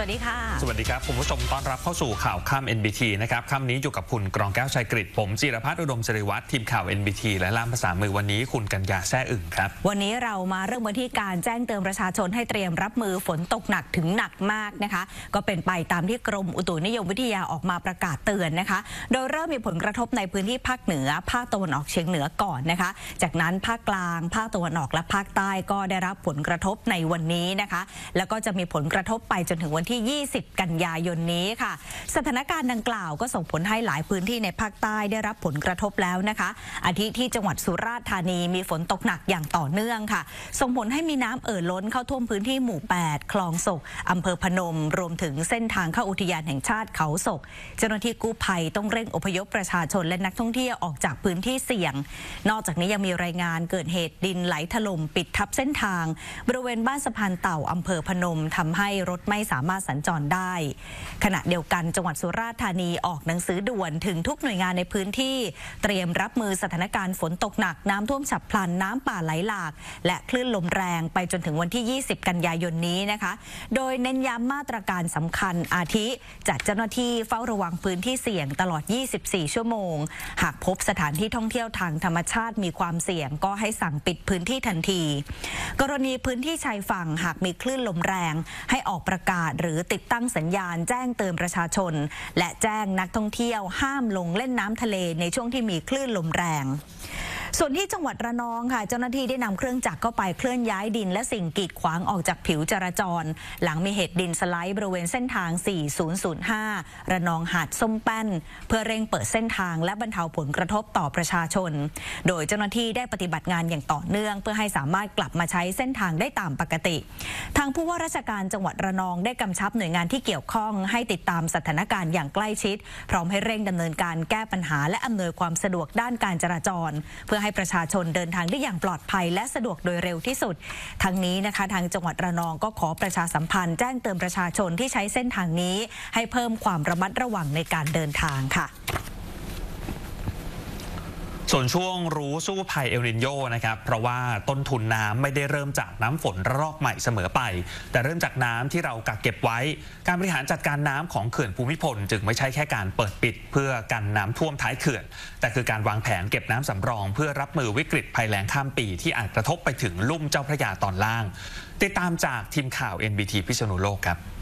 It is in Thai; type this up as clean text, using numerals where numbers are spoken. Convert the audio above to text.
ดีค่ะสวัสดีครับคุณผู้ชมต้อนรับเข้าสู่ข่าวค่ำ NBT นะครับค่ำนี้อยู่กับคุณกรองแก้วชัยกฤษผมจิรพัฒน์อุดมศิริวัฒน์ทีมข่าว NBT และล่ามภาษามือวันนี้คุณกัญญาแซ่อึ่งครับวันนี้เรามาเริ่มกันที่การแจ้งเตือนประชาชนให้เตรียมรับมือฝนตกหนักถึงหนักมากนะคะก็เป็นไปตามที่กรมอุตุนิยมวิทยาออกมาประกาศเตือนนะคะโดยเริ่มมีผลกระทบในพื้นที่ภาคเหนือภาคตะวันออกเฉียงเหนือก่อนนะคะจากนั้นภาคกลางภาคตะวันออกและภาคใต้ก็ได้รับผลกระทบในวันนี้นะคะแล้วก็จะมีผลกระทบไปจนถึงวันที่20กันยายนนี้ค่ะสถานการณ์ดังกล่าวก็ส่งผลให้หลายพื้นที่ในภาคใต้ได้รับผลกระทบแล้วนะคะอาทิที่จังหวัดสุราษฎร์ธานีมีฝนตกหนักอย่างต่อเนื่องค่ะส่งผลให้มีน้ำล้นเข้าท่วมพื้นที่หมู่8คลองศกอำเภอพนมรวมถึงเส้นทางเข้าอุทยานแห่งชาติเขาศกเจ้าหน้าที่กู้ภัยต้องเร่งอพยพประชาชนและนักท่องเที่ยวออกจากพื้นที่เสี่ยงนอกจากนี้ยังมีรายงานเกิดเหตุดินไหลถล่มปิดทับเส้นทางบริเวณบ้านสะพานเต่าอำเภอพนมทำให้รถไม่สามารถสัญจรได้ขณะเดียวกันจังหวัดสุราษฎร์ธานีออกหนังสือด่วนถึงทุกหน่วยงานในพื้นที่เตรียมรับมือสถานการณ์ฝนตกหนักน้ำท่วมฉับพลันน้ำป่าไหลหลากและคลื่นลมแรงไปจนถึงวันที่20กันยายนนี้นะคะโดยเน้นย้ำมาตรการสำคัญอาทิจัดเจ้าหน้าที่เฝ้าระวังพื้นที่เสี่ยงตลอด24ชั่วโมงหากพบสถานที่ท่องเที่ยวทางธรรมชาติมีความเสี่ยงก็ให้สั่งปิดพื้นที่ทันทีกรณีพื้นที่ชายฝั่งหากมีคลื่นลมแรงให้ออกประกาศหรือติดตั้งสัญญาณแจ้งเตือนประชาชนและแจ้งนักท่องเที่ยวห้ามลงเล่นน้ำทะเลในช่วงที่มีคลื่นลมแรงส่วนที่จังหวัดระนองค่ะเจ้าหน้าที่ได้นำเครื่องจักรเข้าไปเคลื่อนย้ายดินและสิ่งกีดขวางออกจากผิวจราจรหลังมีเหตุดินสไลด์บริเวณเส้นทาง 4005 ระนองหาดส้มแป้นเพื่อเร่งเปิดเส้นทางและบรรเทาผลกระทบต่อประชาชนโดยเจ้าหน้าที่ได้ปฏิบัติงานอย่างต่อเนื่องเพื่อให้สามารถกลับมาใช้เส้นทางได้ตามปกติทางผู้ว่าราชการจังหวัดระนองได้กำชับหน่วยงานที่เกี่ยวข้องให้ติดตามสถานการณ์อย่างใกล้ชิดพร้อมให้เร่งดำเนินการแก้ปัญหาและอำนวยความสะดวกด้านการจราจรเพื่อให้ประชาชนเดินทางได้อย่างปลอดภัยและสะดวกโดยเร็วที่สุดทั้งนี้นะคะทางจังหวัดระนองก็ขอประชาสัมพันธ์แจ้งเตือนประชาชนที่ใช้เส้นทางนี้ให้เพิ่มความระมัดระวังในการเดินทางค่ะส่วนช่วงรู้สู้ภัยเอลนิโญนะครับเพราะว่าต้นทุนน้ำไม่ได้เริ่มจากน้ำฝนระลอกใหม่เสมอไปแต่เริ่มจากน้ำที่เรากักเก็บไว้การบริหารจัดการน้ำของเขื่อนภูมิพลจึงไม่ใช่แค่การเปิดปิดเพื่อกันน้ำท่วมท้ายเขื่อนแต่คือการวางแผนเก็บน้ำสำรองเพื่อรับมือวิกฤตภัยแล้งข้ามปีที่อาจกระทบไปถึงลุ่มเจ้าพระยาตอนล่างติดตามจากทีมข่าว NBT พิษณุโลกครับ